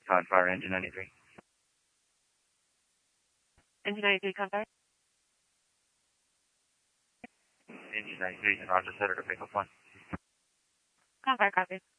Cloud Fire, engine 93. Engine 93, Cloud Engine 93, Roger, set her to pick up 1. Cloud Fire, copy.